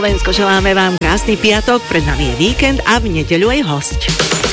Slovensko, želáme vám krásny piatok, pred nami je víkend a v nedeľu aj hosť.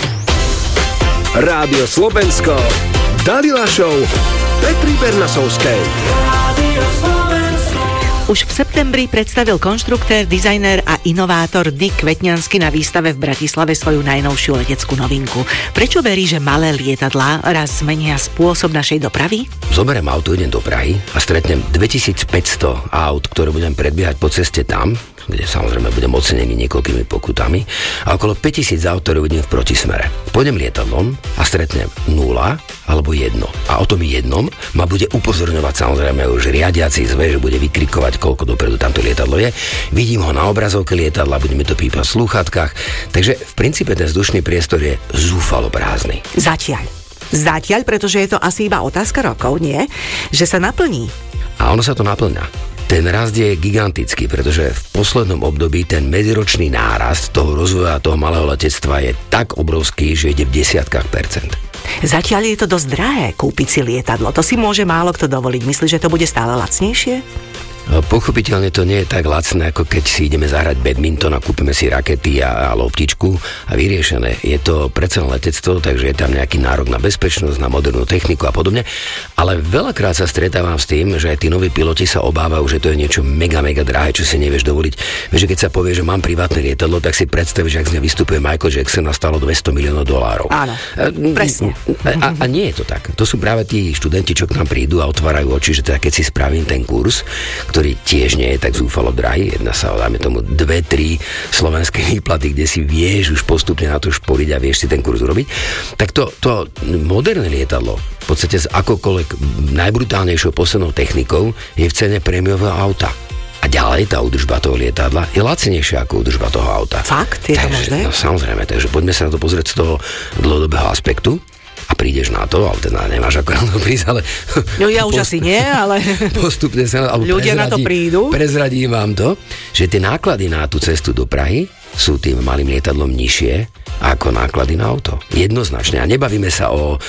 Rádio Slovensko, Dalila Show, Petry Bernasovskej. Rádio Slovensko. Už v septembri predstavil konštruktér, dizajner a inovátor Dick Kvetňansky na výstave v Bratislave svoju najnovšiu leteckú novinku. Prečo verí, že malé lietadlá raz zmenia spôsob našej dopravy? Zoberiem auto, idem do Prahy a stretnem 2500 aut, ktoré budem predbiehať po ceste tam, kde samozrejme budem ocenený niekoľkými pokutami, a okolo 5000 aut, ktoré budem v protismere. Pôjdem lietadlom a stretnem 0 alebo 1. A o tom jednom ma bude upozorňovať samozrejme už riadiaci zväz, že bude vykrikovať, koľko dopredu tamto lietadlo je. Vidím ho na obrazovke lietadla, bude mi to pípať v slúchatkách. Takže v princípe ten vzdušný priestor je zúfalo prázdny. Zatiaľ, pretože je to asi iba otázka rokov, nie? Že sa naplní. A ono sa to naplňa. Ten rast je gigantický, pretože v poslednom období ten medziročný nárast toho rozvoja toho malého letectva je tak obrovský, že ide v desiatkách percent. Zatiaľ je to dosť drahé kúpiť si lietadlo. To si môže málo kto dovoliť. Myslíš, že to bude stále lacnejšie? Pochopiteľne to nie je tak lacné, ako keď si ideme zahrať badminton a kúpime si rakety a loptičku a vyriešené. Je to predsa letectvo, takže je tam nejaký nárok na bezpečnosť, na modernú techniku a podobne. Ale veľakrát sa stretávam s tým, že aj tí noví piloti sa obávajú, že to je niečo mega drahé, čo si nevieš dovoliť. Vieš, keď sa povie, že mám privátne lietadlo, tak si predstavíš, ak z nej vystupuje Michael Jackson a stalo $200 miliónov. Áno, presne. A nie je to tak. To sú práve tí študenti, čo k nám prídu a otvárajú oči, že teda keď si spravím ten kurz, ktorý tiež nie je tak zúfalo drahý, jedná sa o, dáme tomu, 2-3 slovenské výplaty, kde si vieš už postupne na to šporiť a vieš si ten kurz urobiť, tak to moderné lietadlo v podstate s akokoľvek najbrutálnejšou poslednou technikou je v cene prémiového auta. A ďalej tá údržba toho lietadla je lacnejšia ako údržba toho auta. Fakt? Je to možné? No samozrejme, takže poďme sa na to pozrieť z toho dlhodobého aspektu. A prídeš na to, ale teda nemáš ako na to prísť, ale... No ja už asi nie, ale... Postupne sa... Ľudia na to prídu. Prezradím vám to, že tie náklady na tú cestu do Prahy sú tým malým lietadlom nižšie ako náklady na auto. Jednoznačne. A nebavíme sa o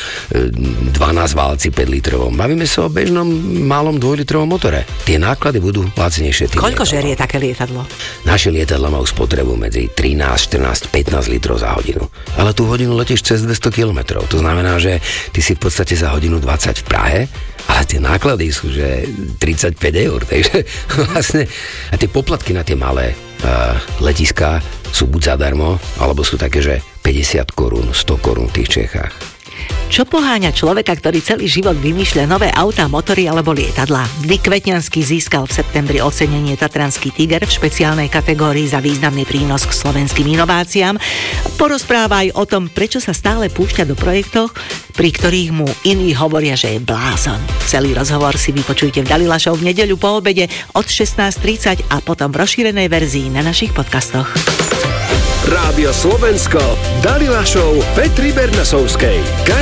12 válci 5 litrovom. Bavíme sa o bežnom malom 2-litrovom motore. Tie náklady budú lacnejšie. Koľko žerie také lietadlo? Naše lietadlo majú spotrebu medzi 13, 14, 15 litrov za hodinu. Ale tú hodinu letíš cez 200 kilometrov. To znamená, že ty si v podstate za hodinu 20 v Prahe, ale tie náklady sú, že 35 eur. Takže vlastne... A tie poplatky na tie malé letiská sú buď zadarmo, alebo sú také, že 50 korún, 100 korún v tých Čechách. Čo poháňa človeka, ktorý celý život vymýšľa nové autá, motory alebo lietadlá? Dick Kvetňansky získal v septembri ocenenie Tatranský tiger v špeciálnej kategórii za významný prínos k slovenským inováciám. Porozpráva aj o tom, prečo sa stále púšťa do projektov, pri ktorých mu iní hovoria, že je blázon. Celý rozhovor si vypočujte v Dalila Show v nedeľu po obede od 16:30 a potom v rozšírenej verzii na našich podcastoch. Rádio Slovensko, Dalila Show, Petry Bernasovskej.